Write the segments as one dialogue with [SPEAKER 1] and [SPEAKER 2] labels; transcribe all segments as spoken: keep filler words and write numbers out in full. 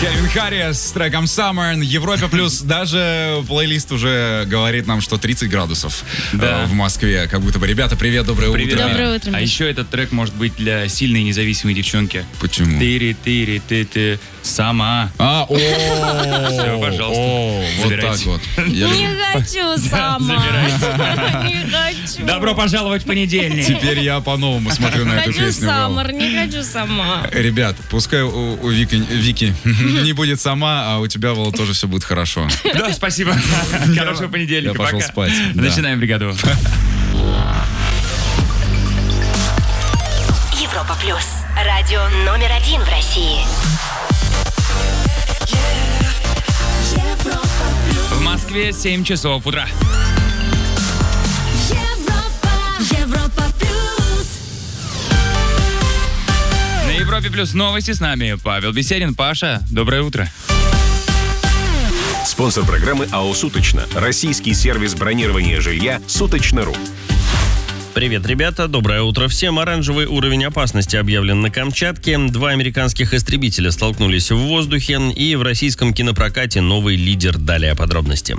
[SPEAKER 1] Кельвин Харрис с треком Summer на Европе плюс. Даже плейлист уже говорит нам, что тридцать градусов
[SPEAKER 2] да.
[SPEAKER 1] э, в Москве. Как будто бы. Ребята, привет, доброе
[SPEAKER 2] привет.
[SPEAKER 1] утро.
[SPEAKER 3] Доброе утро.
[SPEAKER 2] А еще этот трек может быть для сильной независимой девчонки.
[SPEAKER 1] Почему?
[SPEAKER 2] Тыри, тыри, ты, ты, сама.
[SPEAKER 1] А, о,
[SPEAKER 2] Все, пожалуйста.
[SPEAKER 1] о, вот так
[SPEAKER 2] Забирайте.
[SPEAKER 1] вот. Я
[SPEAKER 3] Не
[SPEAKER 1] люблю.
[SPEAKER 3] хочу сама. Не хочу.
[SPEAKER 2] Добро пожаловать в понедельник.
[SPEAKER 1] Теперь я по-новому смотрю на эту
[SPEAKER 3] Хочу
[SPEAKER 1] песню. Вау.
[SPEAKER 3] Саммер, не хочу сама.
[SPEAKER 1] Ребят, пускай у, у Вики, Вики не будет сама, а у тебя, Вова, тоже все будет хорошо.
[SPEAKER 2] Да, спасибо. Хорошего понедельника.
[SPEAKER 1] Я пошел
[SPEAKER 2] Пока.
[SPEAKER 1] спать. Да.
[SPEAKER 2] Начинаем бригаду.
[SPEAKER 4] Европа плюс. Радио номер один в России.
[SPEAKER 2] В Москве семь часов утра.
[SPEAKER 4] Европа плюс.
[SPEAKER 2] На Европе плюс новости с нами Павел Беседин. Паша, доброе утро.
[SPEAKER 5] Спонсор программы АО «Суточно». Российский сервис бронирования жилья «Суточно.ру».
[SPEAKER 6] Привет, ребята, доброе утро всем. Оранжевый уровень опасности объявлен на Камчатке. Два американских истребителя столкнулись в воздухе, и в российском кинопрокате новый лидер. Далее подробности.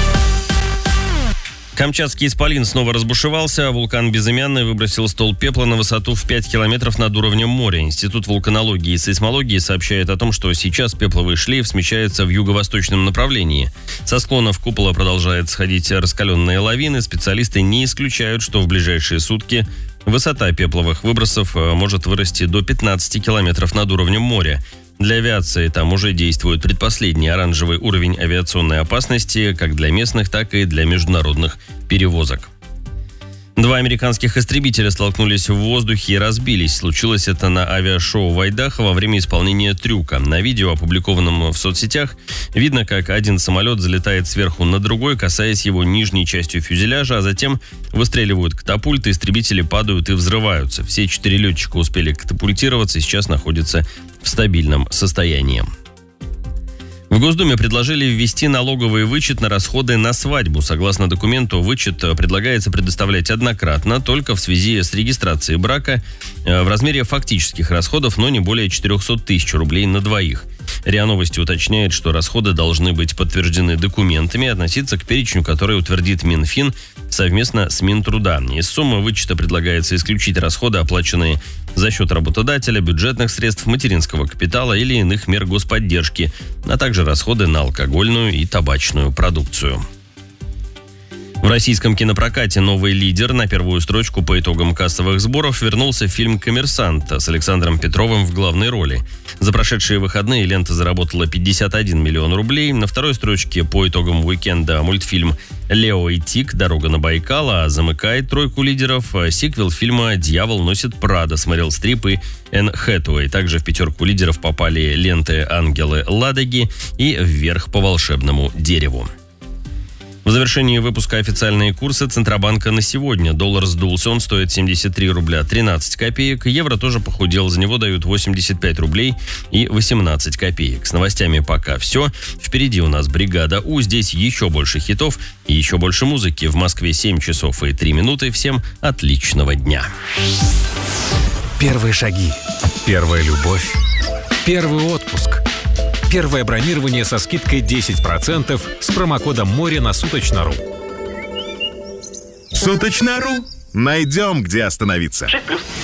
[SPEAKER 6] Камчатский исполин снова разбушевался. Вулкан Безымянный выбросил столб пепла на высоту в пять километров над уровнем моря. Институт вулканологии и сейсмологии сообщает о том, что сейчас пепловый шлейф смещается в юго-восточном направлении. Со склонов купола продолжает сходить раскаленные лавины. Специалисты не исключают, что в ближайшие сутки высота пепловых выбросов может вырасти до пятнадцати километров над уровнем моря. Для авиации там уже действует предпоследний оранжевый уровень авиационной опасности как для местных, так и для международных перевозок. Два американских истребителя столкнулись в воздухе и разбились. Случилось это на авиашоу в Айдахо во время исполнения трюка. На видео, опубликованном в соцсетях, видно, как один самолет залетает сверху на другой, касаясь его нижней частью фюзеляжа, а затем выстреливают катапульты, истребители падают и взрываются. Все четыре летчика успели катапультироваться и сейчас находятся в стабильном состоянии. В Госдуме предложили ввести налоговый вычет на расходы на свадьбу. Согласно документу, вычет предлагается предоставлять однократно, только в связи с регистрацией брака, в размере фактических расходов, но не более четыреста тысяч рублей на двоих. РИА Новости уточняет, что расходы должны быть подтверждены документами и относиться к перечню, который утвердит Минфин совместно с Минтруда. Из суммы вычета предлагается исключить расходы, оплаченные за счет работодателя, бюджетных средств, материнского капитала или иных мер господдержки, а также расходы на алкогольную и табачную продукцию. В российском кинопрокате новый лидер. На первую строчку по итогам кассовых сборов вернулся фильм «Коммерсант» с Александром Петровым в главной роли. За прошедшие выходные лента заработала пятьдесят один миллион рублей. На второй строчке по итогам уикенда мультфильм «Лео и Тиг. Дорога на Байкал», а замыкает тройку лидеров сиквел фильма «Дьявол носит Прада» с Мэрил Стрип и Энн Хэтэуэй. Также в пятерку лидеров попали ленты «Ангелы Ладоги» и «Вверх по волшебному дереву». В завершении выпуска официальные курсы Центробанка на сегодня. Доллар сдулся, он стоит семьдесят три рубля тринадцать копеек. Евро тоже похудел, за него дают восемьдесят пять рублей и восемнадцать копеек. С новостями пока все. Впереди у нас бригада У. Здесь еще больше хитов и еще больше музыки. В Москве семь часов и три минуты. Всем отличного дня.
[SPEAKER 7] Первые шаги. Первая любовь. Первый отпуск. Первое бронирование со скидкой десять процентов с промокодом «Море» на Суточно.ру.
[SPEAKER 8] Суточно.ру. Найдем, где остановиться.
[SPEAKER 9] шесть плюс.